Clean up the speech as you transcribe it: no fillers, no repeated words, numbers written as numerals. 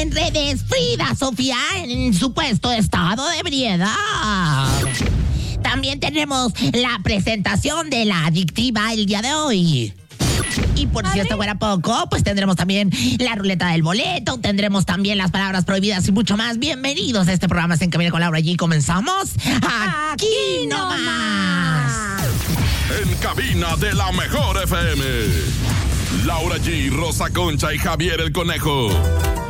En redes, Frida Sofía en supuesto estado de ebriedad. También tenemos la presentación de la adictiva el día de hoy. Y por si esto fuera poco, pues tendremos también la ruleta del boleto, tendremos también las palabras prohibidas y mucho más. Bienvenidos a este programa En Cabina con Laura G. Comenzamos aquí nomás. En cabina de la mejor FM. Laura G, Rosa Concha y Javier el Conejo.